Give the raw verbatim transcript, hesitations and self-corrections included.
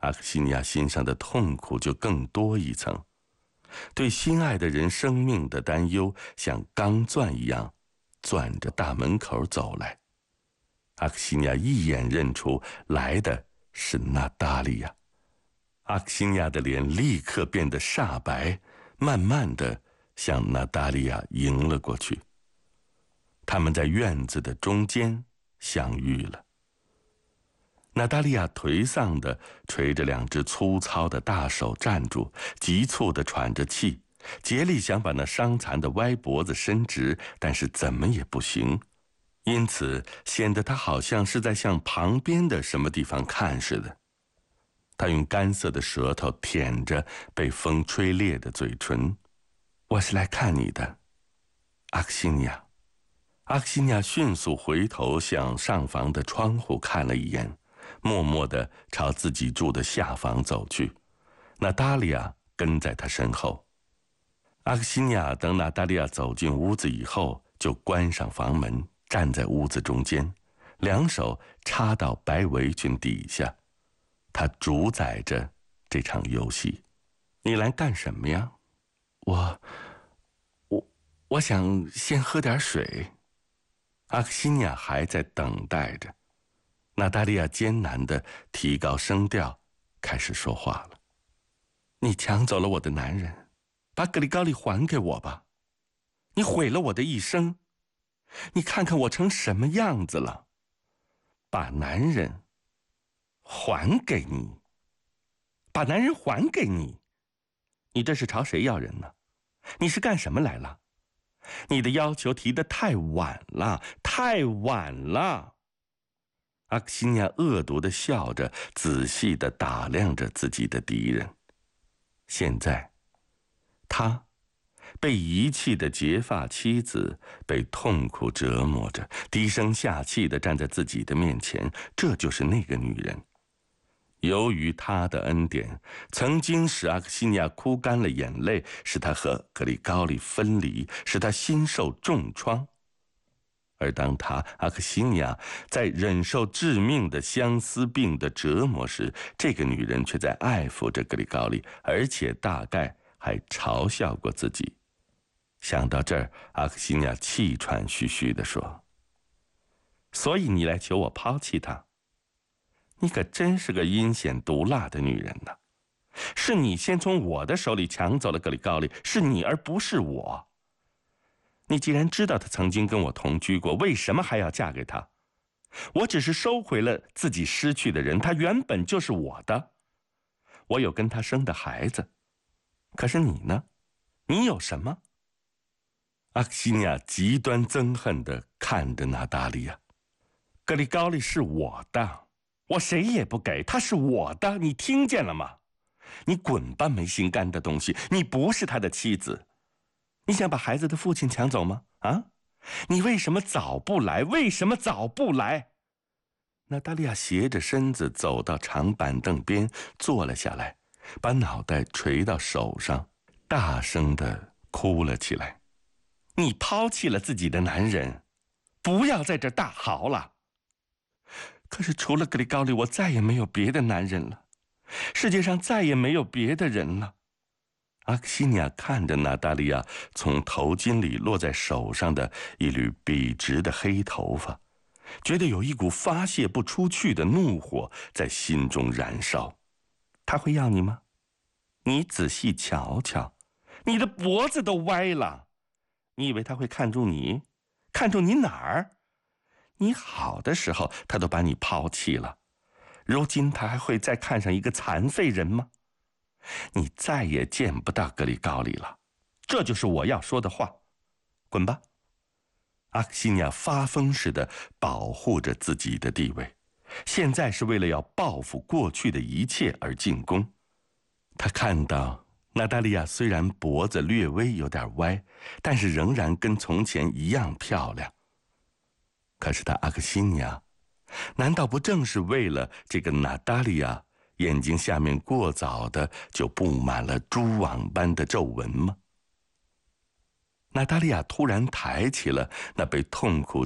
阿克西尼亚心上的痛苦就更多一层，对心爱的人生命的担忧像钢钻一样钻着大门口走来。阿克西尼亚一眼认出来的是娜达莉亚，阿克西尼亚的脸立刻变得煞白，慢慢地向娜达莉亚迎了过去。他们在院子的中间相遇了。娜达莉亚颓丧地垂着两只粗糙的大手站住，急促地喘着气，竭力想把那伤残的歪脖子伸直，但是怎么也不行，因此显得她好像是在向旁边的什么地方看似的。她用干涩的舌头舔着被风吹裂的嘴唇。我是来看你的，阿克西尼亚。阿克西尼亚迅速回头向上房的窗户看了一眼，默默地朝自己住的下房走去。娜达莉亚跟在他身后。阿克西尼亚等娜达莉亚走进屋子以后，就关上房门，站在屋子中间，两手插到白围裙底下。他主宰着这场游戏。你来干什么呀？我我我想先喝点水。阿克西尼亚还在等待着。娜达莉亚艰难地提高声调，开始说话了。你抢走了我的男人，把格里高利还给我吧。你毁了我的一生，你看看我成什么样子了。把男人还给你，把男人还给你，你这是朝谁要人呢？你是干什么来了？你的要求提得太晚了，太晚了。阿克西尼亚恶毒地笑着，仔细地打量着自己的敌人。现在，他被遗弃的结发妻子被痛苦折磨着，低声下气地站在自己的面前。这就是那个女人。由于他的恩典，曾经使阿克西尼亚哭干了眼泪，使他和格里高利分离，使他心受重创。而当他阿克西尼亚在忍受致命的相思病的折磨时，这个女人却在爱抚着格里高利，而且大概还嘲笑过自己。想到这儿，阿克西尼亚气喘吁吁地说：所以你来求我抛弃他？你可真是个阴险毒辣的女人呐！是你先从我的手里抢走了格里高利，是你而不是我。你既然知道他曾经跟我同居过，为什么还要嫁给他？我只是收回了自己失去的人，他原本就是我的。我有跟他生的孩子，可是你呢？你有什么？阿克西尼亚极端憎恨地看着娜达莉亚。格里高利是我的，我谁也不给，他是我的，你听见了吗？你滚吧，没心肝的东西！你不是他的妻子。你想把孩子的父亲抢走吗？啊？你为什么早不来？为什么早不来？娜达莉亚斜着身子走到长板凳边，坐了下来，把脑袋垂到手上，大声地哭了起来。你抛弃了自己的男人，不要在这大嚎了。可是除了格里高利，我再也没有别的男人了，世界上再也没有别的人了。阿克西尼亚看着娜达莉亚从头巾里落在手上的一缕笔直的黑头发，觉得有一股发泄不出去的怒火在心中燃烧。他会要你吗？你仔细瞧瞧，你的脖子都歪了。你以为他会看中你？看中你哪儿？你好的时候他都把你抛弃了，如今他还会再看上一个残废人吗？你再也见不到格里高利了，这就是我要说的话。滚吧！阿克西尼亚发疯似的保护着自己的地位，现在是为了要报复过去的一切而进攻。他看到娜达莉亚虽然脖子略微有点歪，但是仍然跟从前一样漂亮。可是他阿克西尼亚，难道不正是为了这个娜达莉亚眼睛下面过早的就布满了蛛网般的皱纹吗？娜达莉亚突然抬起了那被痛苦